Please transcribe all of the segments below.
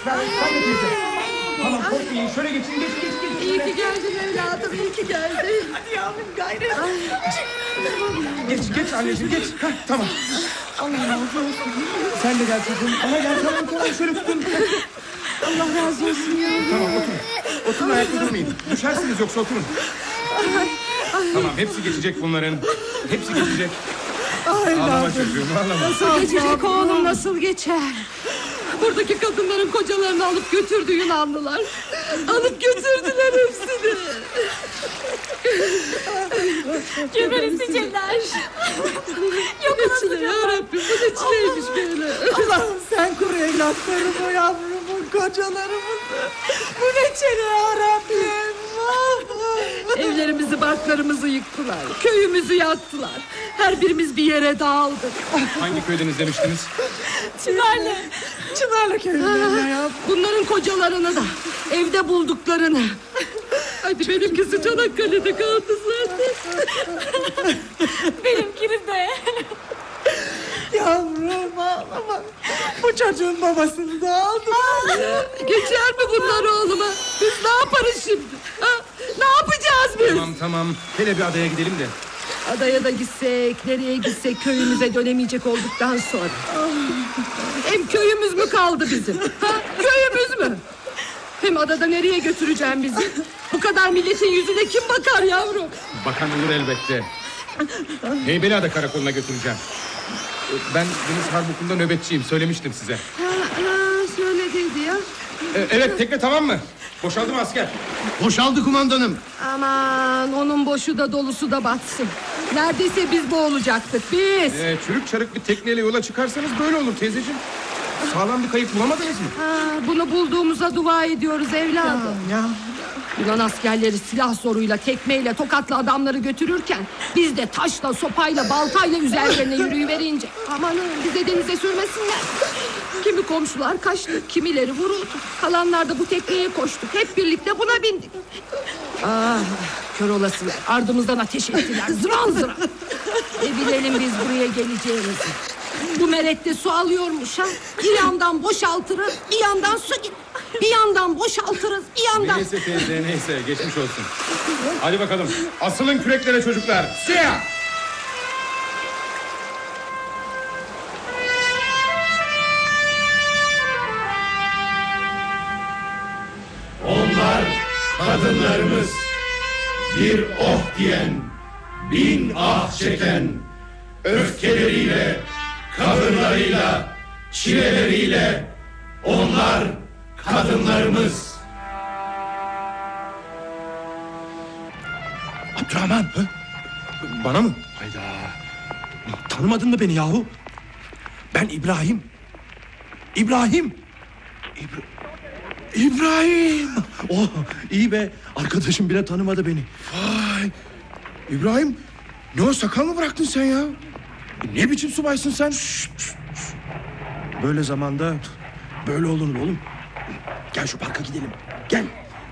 Sen de teyze. Tamam korkmayın. Şöyle geçin. Geç. İyi ki geldin evladım, iyi ki geldin. Hadi yavrum gayret. Geç anneciğim geç. Heh, tamam. Allah razı olsun. Sen de gel çocuğum. Ama gel tamam şöyle tutun. Allah razı olsun yavrum. Tamam oturun. Oturun ayakta durmayın. Düşersiniz yoksa oturun. Tamam hepsi geçecek bunların. Hepsi geçecek. Ağlama çocuğum ağlama. Nasıl geçecek oğlum, nasıl geçer? Buradaki kadınların kocalarını alıp götürdü Yunanlılar. Alıp götürdüler hepsini. Gebertecekler. Yok Ne yarabbim, bu ne çileymiş böyle. Allah'ım sen koru evlatlarımı, yavrumu, kocalarımızı. Bu ne çene yarabbim. Evlerimizi, barklarımızı yıktılar. Köyümüzü yaktılar. Her birimiz bir yere dağıldık. Hangi köydeniz demiştiniz? Çınarlı köyünde ya. Bunların kocalarını da, evde bulduklarını. Hadi benimkisi Çanakkale'de kaldı zaten. Benimkini de. Yavrum ağlama. Bu çocuğun babasını da aldı. Geçer mi bunlar oğluma? Biz ne yaparız şimdi? Ha? Ne yapacağız biz? Tamam. Hele bir adaya gidelim de. Adaya da gitsek, nereye gitsek köyümüze dönemeyecek olduktan sonra. Hem köyümüz mü kaldı bizim? Ha? Köyümüz mü? Hem adada nereye götüreceğim bizi? Bu kadar milletin yüzüne kim bakar yavrum? Bakan olur elbette. Heybeliada karakoluna götüreceğim. Ben Deniz Harp Okulu'nda nöbetçiyim. Söylemiştim size. Söylediydi ya. Evet tekne tamam mı? Boşaldı mı asker? Boşaldı kumandanım. Aman onun boşu da dolusu da batsın. Neredeyse biz boğulacaktık biz. Çürük çarık bir tekneyle yola çıkarsanız böyle olur teyzeciğim. Sağlam bir kayık bulamadınız mı? Bunu bulduğumuza dua ediyoruz evladım. Ya. Yunan askerleri silah zoruyla, tekmeyle, tokatla adamları götürürken biz de taşla, sopayla, baltayla üzerlerine yürüyüverince amanın bize denize sürmesinler. Kimi komşular kaçtı, kimileri vuruldu. Kalanlar da bu tekneye koştuk. Hep birlikte buna bindik. Kör olasılar. Ardımızdan ateş ettiler. Zıran zıran. Ne bilelim biz buraya geleceğimizi. Bu merette su alıyormuş ha. Bir yandan boşaltırız, bir yandan su git. Bir yandan boşaltırız, bir yandan... Neyse teyze neyse geçmiş olsun. Hadi bakalım asılın küreklere çocuklar. Siyah! Onlar kadınlarımız. Bir oh diyen, bin ah çeken, öfkeleriyle, kahırlarıyla, çileleriyle onlar kadınlarımız. Abdurrahman. Bana mı? Hayda. Tanımadın mı beni yahu? Ben İbrahim. İbrahim. Oh iyi be. Arkadaşım bile tanımadı beni. Vay! İbrahim ne o sakal mı bıraktın sen ya? Ne biçim subaysın sen? Böyle zamanda böyle olur oğlum. Gel şu parka gidelim. Gel.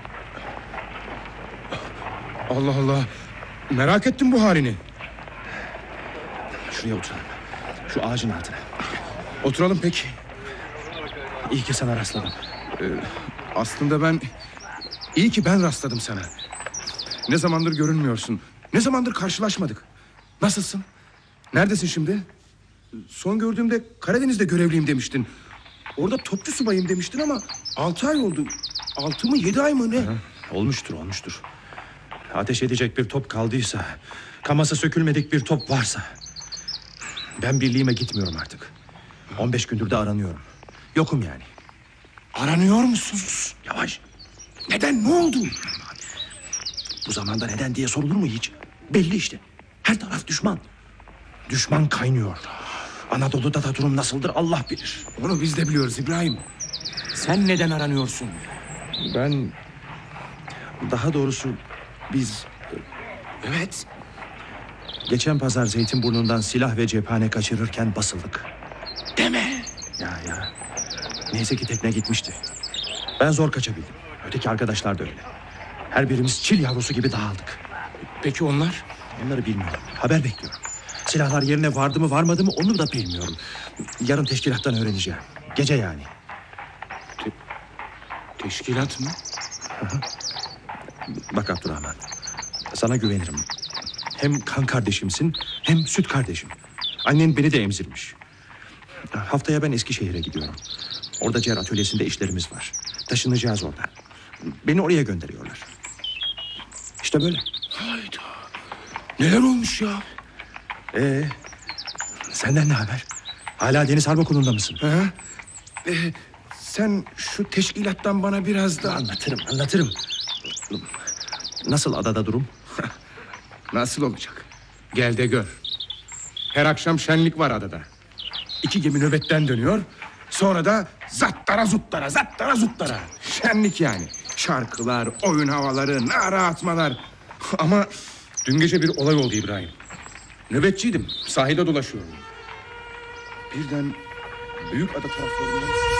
Allah Allah. Merak ettim bu halini. Şuraya oturalım. Şu ağacın altına. Oturalım peki. İyi ki sana rastladım. Aslında iyi ki ben rastladım sana. Ne zamandır görünmüyorsun. Ne zamandır karşılaşmadık. Nasılsın? Neredesin şimdi? Son gördüğümde Karadeniz'de görevliyim demiştin. Orada topçu subayım demiştin ama 6 ay oldu. 6 mı 7 ay mı ne? Olmuştur. Ateş edecek bir top kaldıysa, kaması sökülmedik bir top varsa, ben birliğime gitmiyorum artık. 15 gündür de aranıyorum. Yokum yani. Aranıyor musun? Yavaş. Neden? Ne oldu? Bu zamanda neden diye sorulur mu hiç? Belli işte. Her taraf düşman. Düşman kaynıyor. Anadolu'da da durum nasıldır Allah bilir. Onu biz de biliyoruz İbrahim. Sen neden aranıyorsun? Ben... Daha doğrusu biz... Evet. Geçen pazar Zeytinburnu'ndan silah ve cephane kaçırırken basıldık. Deme. Ya. Neyse ki tekne gitmişti. Ben zor kaçabildim. Öteki arkadaşlar da öyle. Her birimiz çil yavrusu gibi dağıldık. Peki onlar? Onları bilmiyorum. Haber bekliyorum. Silahlar yerine vardı mı varmadı mı onu da bilmiyorum. Yarın teşkilattan öğreneceğim. Gece yani. Teşkilat mı? Bak Abdurrahman, sana güvenirim. Hem kan kardeşimsin hem süt kardeşim. Annen beni de emzirmiş. Haftaya ben Eskişehir'e gidiyorum. Orada ciğer atölyesinde işlerimiz var. Taşınacağız orada. Beni oraya gönderiyorlar. İşte böyle. Hayda. Neler olmuş ya? Senden ne haber? Hala Deniz Harp Okulu'nda mısın? Ha? Sen şu teşkilattan bana biraz da... Anlatırım. Nasıl adada durum? Nasıl olacak? Gel de gör. Her akşam şenlik var adada. 2 gemi nöbetten dönüyor. Sonra da zattara zuttara, zattara zuttara. Şenlik yani. Şarkılar, oyun havaları, nara atmalar. Ama dün gece bir olay oldu İbrahim. Nöbetçiydim. Sahilde dolaşıyorum. Birden büyük ada taraflarından...